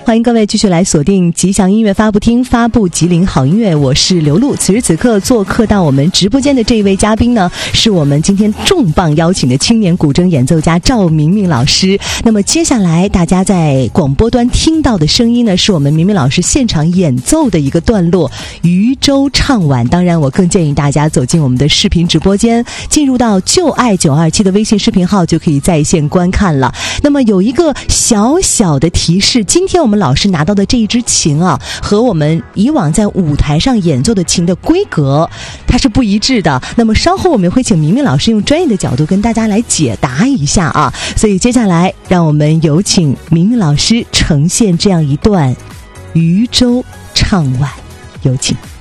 欢迎各位继续来锁定吉祥音乐发布厅，发布吉林好音乐，我是刘露。此时此刻做客到我们直播间的这一位嘉宾呢，是我们今天重磅邀请的青年古筝演奏家赵明明老师。那么接下来大家在广播端听到的声音呢，是我们明明老师现场演奏的一个段落《渔舟唱晚》。当然我更建议大家走进我们的视频直播间，进入到就爱927的微信视频号，就可以在线观看了。那么有一个小小的提示，今天我们老师拿到的这一支琴啊，和我们以往在舞台上演奏的琴的规格它是不一致的。那么稍后我们会请明明老师用专业的角度跟大家来解答一下啊。所以接下来让我们有请明明老师呈现这样一段渔舟唱晚，有请。